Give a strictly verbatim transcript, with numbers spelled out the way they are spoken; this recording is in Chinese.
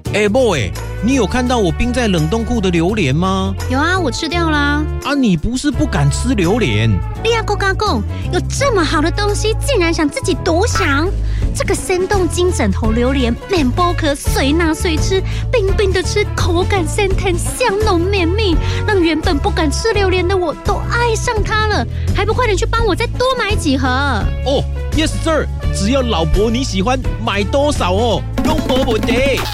哎、欸、boy， 你有看到我冰在冷冻库的榴莲吗？ 有啊，我吃掉啦。 啊，你不是不敢吃榴莲？ 利亚哥嘎贡，有这么好的东西，竟然想自己独享？这个生冻金枕头榴莲，面包壳随拿随吃，冰冰的吃，口感鲜甜，香浓绵密，让原本不敢吃榴莲的我都爱上它了。还不快点去帮我再多买几盒？ 哦 ，Yes sir， 只要老婆你喜欢，买多少哦，都没问题。